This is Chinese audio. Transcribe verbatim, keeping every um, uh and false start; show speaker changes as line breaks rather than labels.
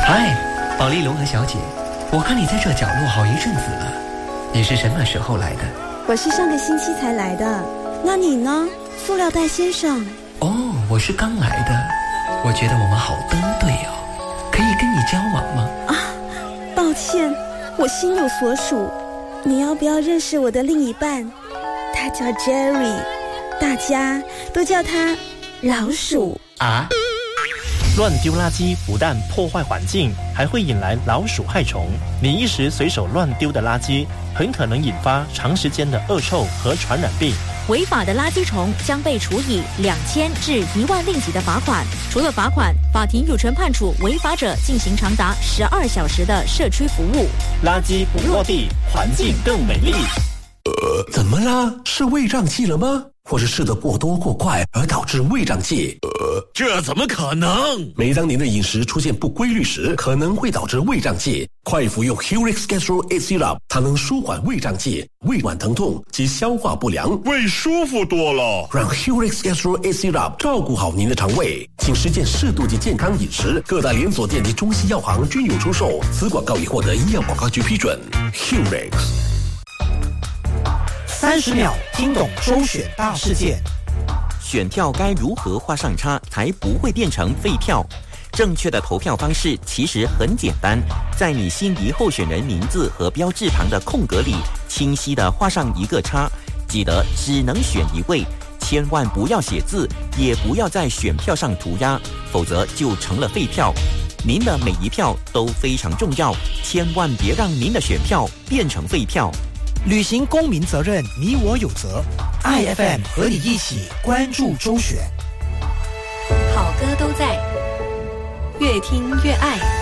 嗨，保利龙和小姐，我看你在这角落好一阵子了，你是什么时候来的？
我是上个星期才来的。那你呢，塑料袋先生？
哦，我是刚来的。我觉得我们好登对哦，可以跟你交往吗？
啊，抱歉，我心有所属。你要不要认识我的另一半？他叫 Jerry， 大家都叫他老鼠
啊。
乱丢垃圾不但破坏环境，还会引来老鼠害虫。你一时随手乱丢的垃圾，很可能引发长时间的恶臭和传染病。
违法的垃圾虫将被处以两千至一万令吉的罚款。除了罚款，法庭有权判处违法者进行长达十二小时的社区服务。
垃圾不落地，环境更美丽。
呃，怎么啦？是胃胀气了吗？或是吃得过多过快而导致胃胀气？
呃，这怎么可能？
每当您的饮食出现不规律时，可能会导致胃胀气。快服用 Hurix Gastro eight Syrup， 它能舒缓胃胀气、胃脘疼痛及消化不良，
胃舒服多了。
让 Hurix Gastro eight Syrup 照顾好您的肠胃，请实践适度及健康饮食。各大连锁店及中西药行均有出售。此广告已获得医药广告局批准。Hurix。
三十秒听懂周选大事件。
选票该如何画上叉才不会变成废票？正确的投票方式其实很简单，在你心仪候选人名字和标志旁的空格里，清晰地画上一个叉。记得只能选一位，千万不要写字，也不要在选票上涂鸦，否则就成了废票。您的每一票都非常重要，千万别让您的选票变成废票。
履行公民责任，你我有责。I F M 和你一起关注周选。
好歌都在，越听越爱。